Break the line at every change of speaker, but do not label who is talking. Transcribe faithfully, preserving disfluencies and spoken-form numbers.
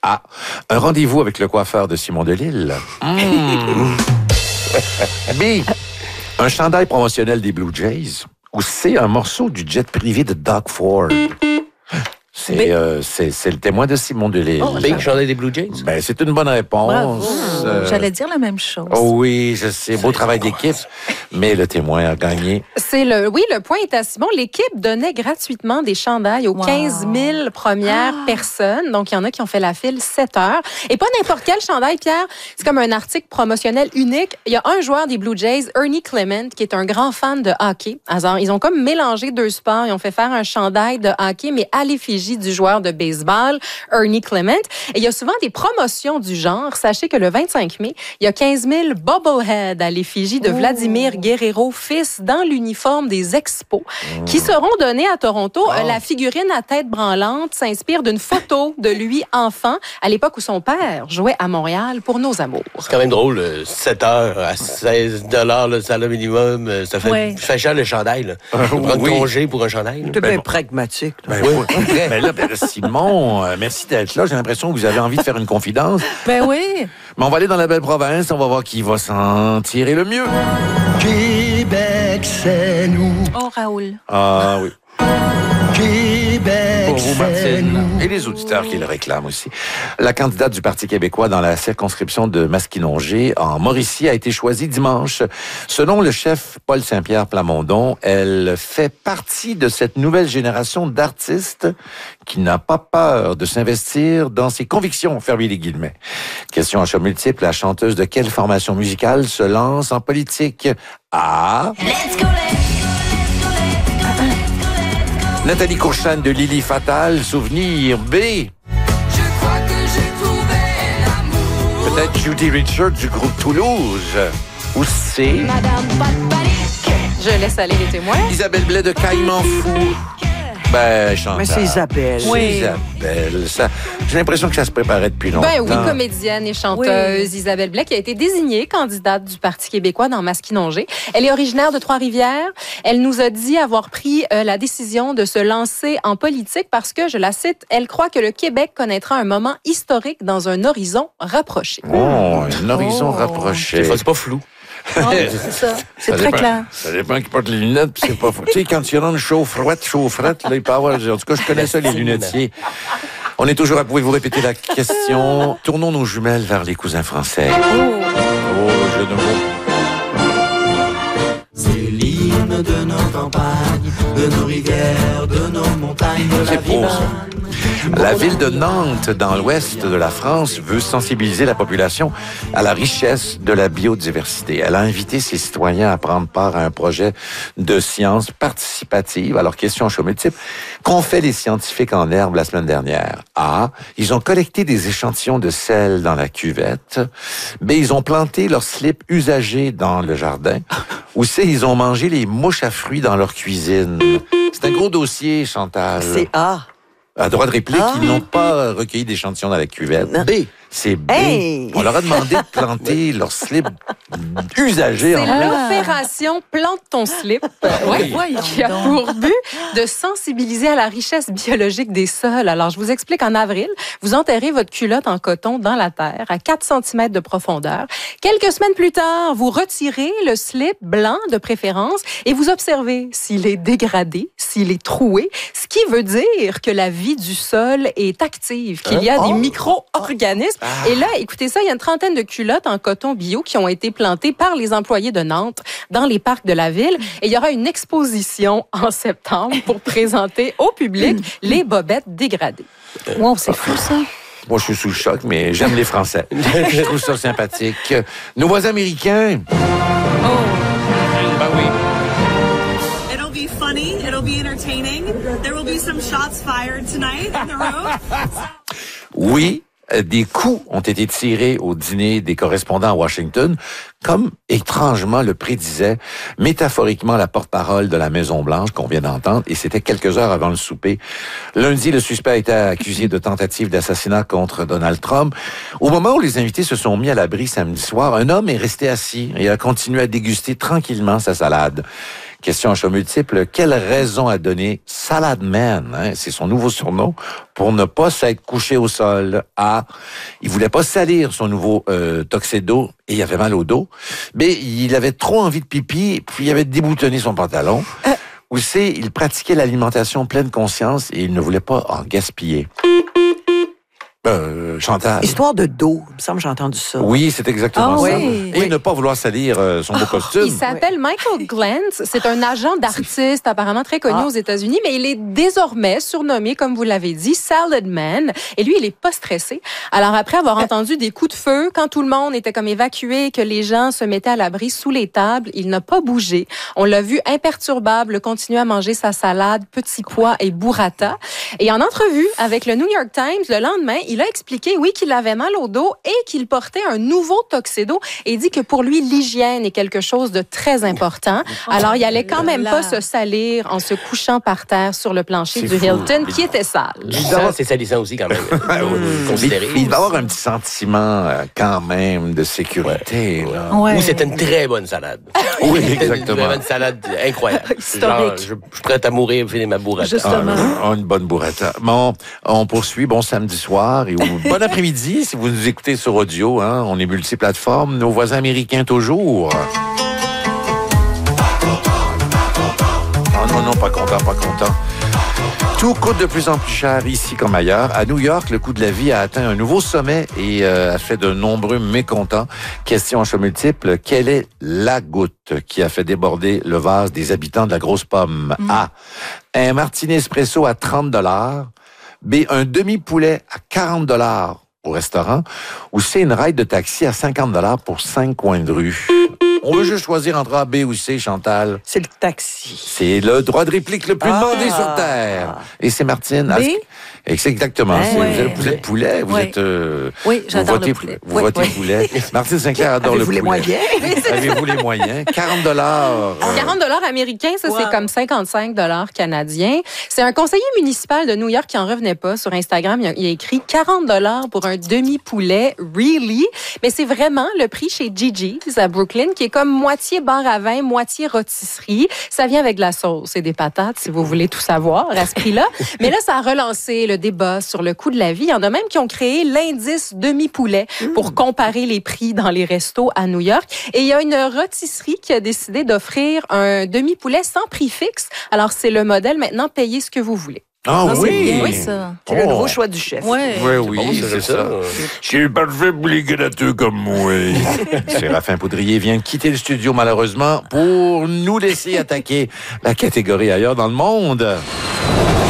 A. Un rendez-vous avec le coiffeur de Simon Delille. Mmh. B. Un chandail promotionnel des Blue Jays. Ou C. Un morceau du jet privé de Doug Ford. C'est, euh, c'est, c'est le témoin de Simon Delille.
Oh, B. Chandail des Blue Jays.
Ben, c'est une bonne réponse.
Euh... J'allais dire la même chose.
Oh oui, je sais. Beau travail d'équipe. Mais le témoin a gagné.
C'est le, oui, le point est à Simon. L'équipe donnait gratuitement des chandails aux wow. quinze mille premières ah. personnes. Donc, il y en a qui ont fait la file sept heures. Et pas n'importe quel chandail, Pierre. C'est comme un article promotionnel unique. Il y a un joueur des Blue Jays, Ernie Clement, qui est un grand fan de hockey. Alors, ils ont comme mélangé deux sports. Ils ont fait faire un chandail de hockey, mais à l'effigie du joueur de baseball, Ernie Clement. Et il y a souvent des promotions du genre. Sachez que le vingt-cinq mai, il y a quinze mille bobbleheads à l'effigie de oh. Vladimir Guerrero, fils, dans l'uniforme des Expos, mmh. qui seront donnés à Toronto. Oh. La figurine à tête branlante s'inspire d'une photo de lui enfant, à l'époque où son père jouait à Montréal pour Nos Amours.
C'est quand même drôle, sept heures à seize dollars le salaire minimum, ça fait, ouais. ça fait cher le chandail. Là. Euh, prendre oui. congé pour un chandail.
C'est bien pragmatique.
Ben, oui. Mais là, ben, Simon, euh, merci d'être là. J'ai l'impression que vous avez envie de faire une confidence.
Ben oui.
Mais on va aller dans la belle province, on va voir qui va s'en tirer le mieux.
Québec, c'est nous.
Oh, Raoul.
Ah oui.
Québec,
pour vous, Martine, et les auditeurs qui le réclament aussi. La candidate du Parti québécois dans la circonscription de Masquinongé, en Mauricie, a été choisie dimanche. Selon le chef Paul Saint-Pierre Plamondon, elle fait partie de cette nouvelle génération d'artistes qui n'a pas peur de s'investir dans ses convictions, fermez les guillemets. Question à choix multiple, la chanteuse de quelle formation musicale se lance en politique? A. Let's go, let's Nathalie Courchane de Lily Fatal, souvenir. B. Je crois que j'ai trouvé l'amour. Peut-être Judy Richard du groupe Toulouse. Ou C. Madame
Patpalik. Je laisse aller les témoins.
Isabelle Blais de Caïman Fou. Ben, Chantal.
Mais c'est Isabelle.
Oui. Isabelle. Ça, j'ai l'impression que ça se préparait depuis longtemps.
Ben oui, comédienne et chanteuse. Oui. Isabelle Blais qui a été désignée candidate du Parti québécois dans Masquinongé. Elle est originaire de Trois-Rivières. Elle nous a dit avoir pris euh, la décision de se lancer en politique parce que, je la cite, elle croit que le Québec connaîtra un moment historique dans un horizon rapproché.
Oh, un horizon oh. rapproché.
C'est pas flou.
Oh, c'est ça. C'est ça très
dépend,
clair.
Ça dépend qui porte les lunettes, puis c'est pas fou. Tu sais, quand tu rentres chaud-froette, chaud-frette, là, il peut avoir... En tout cas, je connais ça, les lunetiers. On est toujours à... Pouvez-vous répéter la question? Tournons nos jumelles vers les cousins français. Oh, oh jeu de mots.
C'est l'hymne de nos campagnes, de nos rivières, de nos montagnes, de la vie.
La ville de Nantes, dans l'ouest de la France, veut sensibiliser la population à la richesse de la biodiversité. Elle a invité ses citoyens à prendre part à un projet de sciences participatives. Alors, question à choix multiple. Qu'ont fait les scientifiques en herbe la semaine dernière? A. Ils ont collecté des échantillons de sel dans la cuvette. B. Ils ont planté leurs slips usagés dans le jardin. Ou C. Ils ont mangé les mouches à fruits dans leur cuisine. C'est un gros dossier, Chantal.
C'est A.
À droit de réplique, ah. ils n'ont pas recueilli d'échantillons dans la cuvette.
Non.
B. C'est B. Hey. On leur a demandé de planter leur slip usagé.
C'est l'opération Plante ton slip, oui, oui, qui a pour but de sensibiliser à la richesse biologique des sols. Alors, je vous explique, en avril, vous enterrez votre culotte en coton dans la terre à quatre centimètres de profondeur. Quelques semaines plus tard, vous retirez le slip blanc de préférence et vous observez s'il est dégradé, s'il est troué, ce qui veut dire que la vie du sol est active, qu'il y a des micro-organismes. Ah. Et là, écoutez ça, il y a une trentaine de culottes en coton bio qui ont été plantées par les employés de Nantes dans les parcs de la ville. Et il y aura une exposition en septembre pour présenter au public les bobettes dégradées.
Wow, c'est fou ça.
Moi, je suis sous le choc, mais j'aime les Français. Je trouve ça sympathique. Nos voisins américains. Oh. Ben oui.
It'll be funny. It'll be entertaining. There will be some shots fired tonight in the room.
Oui. Des coups ont été tirés au dîner des correspondants à Washington, comme étrangement le prédisait métaphoriquement la porte-parole de la Maison-Blanche qu'on vient d'entendre, et c'était quelques heures avant le souper. Lundi, le suspect a été accusé de tentative d'assassinat contre Donald Trump. Au moment où les invités se sont mis à l'abri samedi soir, un homme est resté assis et a continué à déguster tranquillement sa salade. Question à choix multiple. Quelle raison a donné Salad Man, hein, c'est son nouveau surnom, pour ne pas s'être couché au sol? A. Il voulait pas salir son nouveau euh, tuxedo et il avait mal au dos. B. Il avait trop envie de pipi, puis il avait déboutonné son pantalon. Euh. Ou C. Il pratiquait l'alimentation pleine conscience et il ne voulait pas en gaspiller. Euh, Chantal.
Histoire de dos. Il me semble que j'ai entendu ça.
Oui, c'est exactement
oh,
ça.
Oui.
Et
oui.
ne pas vouloir salir euh, son beau costume.
Il s'appelle Michael Glantz. C'est un agent d'artiste apparemment très connu ah. aux États-Unis, mais il est désormais surnommé, comme vous l'avez dit, Salad Man. Et lui, il est pas stressé. Alors après avoir entendu des coups de feu, quand tout le monde était comme évacué et que les gens se mettaient à l'abri sous les tables, il n'a pas bougé. On l'a vu imperturbable continuer à manger sa salade, petits pois et burrata. Et en entrevue avec le New York Times, le lendemain, il a expliqué, oui, qu'il avait mal au dos et qu'il portait un nouveau tuxedo et dit que pour lui, l'hygiène est quelque chose de très important. Alors, il allait quand même pas se salir en se couchant par terre sur le plancher c'est du fou. Hilton, qui était sale.
Du sang, c'est salissant aussi quand même.
Considéré. Il va avoir un petit sentiment quand même de sécurité.
Ouais.
Là.
Ouais. Ou c'était une très bonne salade.
Oui, exactement.
Vraiment une salade incroyable. Genre, je, je suis prête à mourir, finir ma burrata.
Justement.
Ah, une bonne burrata. Bon, on poursuit. Bon samedi soir et bon après-midi si vous nous écoutez sur audio. Hein, on est multiplateforme. Nos voisins américains toujours. Oh non, non, pas content, pas content. Tout coûte de plus en plus cher ici comme ailleurs. À New York, le coût de la vie a atteint un nouveau sommet et euh, a fait de nombreux mécontents. Question en choix multiple. Quelle est la goutte qui a fait déborder le vase des habitants de la Grosse Pomme? Mm. A. Un martini espresso à trente dollars. B. Un demi-poulet à quarante dollars au restaurant. Ou C. Une ride de taxi à cinquante dollars pour cinq coins de rue. On veut juste choisir entre A, B ou C, Chantal.
C'est le taxi.
C'est le droit de réplique le plus ah. demandé sur Terre. Et c'est Martine.
B?
Et c'est exactement.
Ouais.
C'est, vous, êtes, vous êtes poulet, vous
ouais.
êtes... Euh,
oui, j'adore
votez,
le poulet.
Vous
oui,
votez
oui.
poulet. Martine Sinclair adore
Avez-vous
le poulet.
Avez-vous les moyens?
Avez-vous les moyens? quarante dollars. Euh...
quarante dollars américains, ça, wow. c'est comme cinquante-cinq dollars canadiens. C'est un conseiller municipal de New York qui en revenait pas. Sur Instagram, il a, il a écrit quarante dollars pour un demi-poulet. Really? Mais c'est vraiment le prix chez Gigi's à Brooklyn, qui est comme moitié bar à vin, moitié rôtisserie. Ça vient avec de la sauce et des patates, si vous voulez tout savoir à ce prix-là. Mais là, ça a relancé le débat sur le coût de la vie. Il y en a même qui ont créé l'indice demi-poulet pour comparer les prix dans les restos à New York. Et il y a une rôtisserie qui a décidé d'offrir un demi-poulet sans prix fixe. Alors, c'est le modèle maintenant, payez ce que vous voulez.
Ah
non,
oui!
C'est bien, oui, ça. C'est oh. le nouveau choix du chef.
Ouais.
Oui, oui,
bon,
c'est, c'est ça. ça.
Je suis
parfait pour les gratteux comme moi. Séraphin Poudrier vient de quitter le studio, malheureusement, pour nous laisser attaquer la catégorie ailleurs dans le monde.